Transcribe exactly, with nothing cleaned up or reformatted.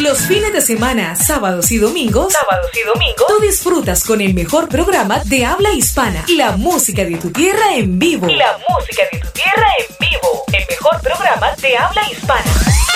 Los fines de semana, sábados y domingos, sábados y domingos, tú disfrutas con el mejor programa de habla hispana, la música de tu tierra en vivo. La música de tu tierra en vivo, el mejor programa de habla hispana.